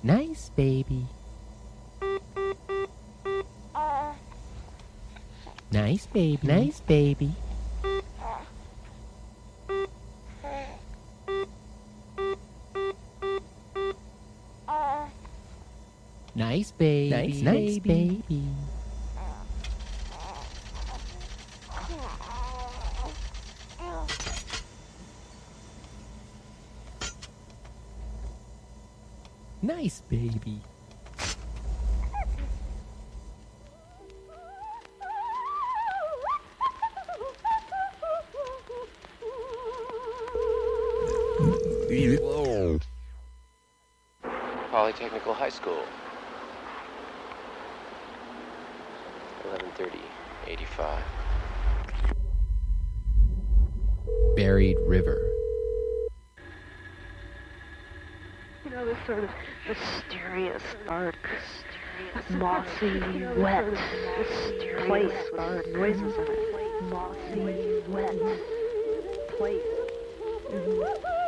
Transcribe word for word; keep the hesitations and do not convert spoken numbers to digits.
Nice baby. Nice baby. Nice baby. Nice baby. Nice, nice baby. baby. Nice baby. Polytechnical High School. eleven thirty, eighty-five. Buried River. You know, this sort of mysterious, dark, mossy, wet, mysterious place with noises in it. Mossy, wet place. Mm-hmm.